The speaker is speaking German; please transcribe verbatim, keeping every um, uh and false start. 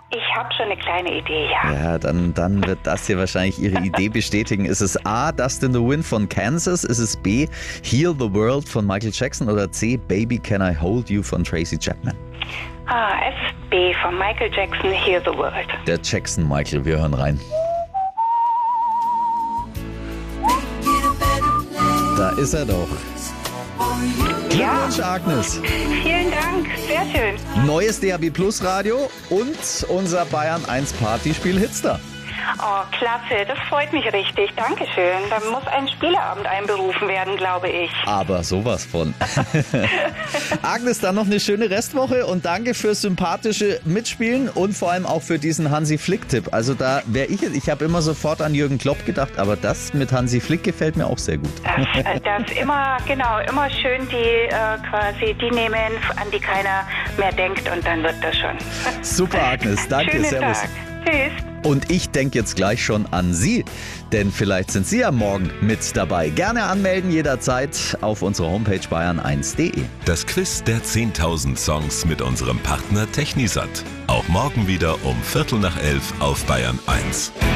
Ich habe schon eine kleine Idee, ja. Ja, dann, dann wird das hier wahrscheinlich Ihre Idee bestätigen. Ist es A, Dust in the Wind von Kansas? Ist es B, Heal the World von Michael Jackson? Oder C, Baby Can I Hold You von Tracy Chapman? Ah, es ist B von Michael Jackson, Heal the World. Der Jackson Michael, wir hören rein. Da ist er doch. Glückwunsch, Agnes. Vielen Dank, sehr schön. Neues D A B Plus Radio und unser Bayern eins Partyspiel Hitster. Oh, klasse, das freut mich richtig. Dankeschön. Da muss ein Spieleabend einberufen werden, glaube ich. Aber sowas von. Agnes, dann noch eine schöne Restwoche und danke fürs sympathische Mitspielen und vor allem auch für diesen Hansi-Flick-Tipp. Also da wäre ich, ich habe immer sofort an Jürgen Klopp gedacht, aber das mit Hansi Flick gefällt mir auch sehr gut. Das, das immer, genau, immer schön die äh, quasi die nehmen, an die keiner mehr denkt und dann wird das schon. Super, Agnes, danke, Schönen servus. Tag. Tschüss. Und ich denke jetzt gleich schon an Sie, denn vielleicht sind Sie ja morgen mit dabei. Gerne anmelden jederzeit auf unserer Homepage bayern eins punkt de. Das Quiz der zehntausend Songs mit unserem Partner Technisat. Auch morgen wieder um Viertel nach elf auf Bayern eins.